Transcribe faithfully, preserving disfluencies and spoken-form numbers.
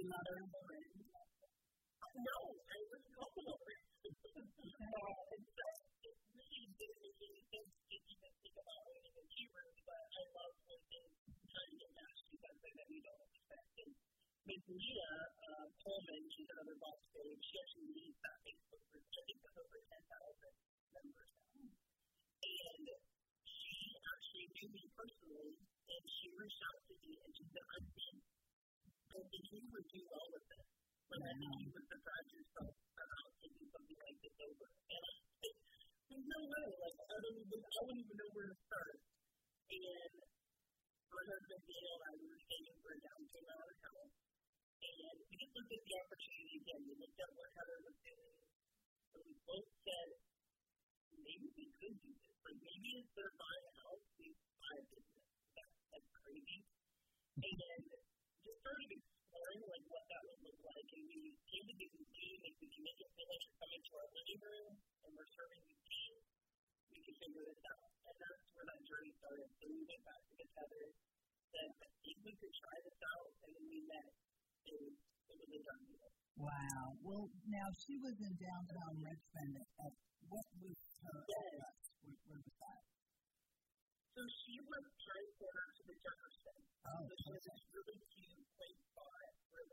not a woman. No, I was a couple of it. And so it really did make me think, even think about women in Hebrew, but I love when things kind of get nasty, something that we don't expect. And Miss Leah uh, Coleman, she's another boss babe, she actually leads that Facebook group. I think there's over ten thousand members now. And she actually knew me personally, and she reached out to me, and she said, I think, I think you would do well with this. Like, I think you would surprise yourself about taking something like this over. And I said, there's no way. Like, I don't even, I wouldn't even know where to start. And my husband, Daniel, and I were staying for a down payment on our house. And we just looked at the opportunity again. We looked at what Heather was doing. So we both said, maybe we could do this. Like, maybe instead of buying a house, we buy a business. That's, that's crazy. And then just started exploring, like, what that would look like. And we came to this team, and we can make it feel like you're coming to our living room, and we're serving the team. We can figure this out. And that's where that journey started. So we went back to Miss Heather, said, I think we could try this out, and then we met. It was, it was a done deal. Wow. Well, now she was in downtown Richmond. At, what was her address? Where, where was that? So she was transported to the Jefferson. Oh, so she was this really cute, quaint spot.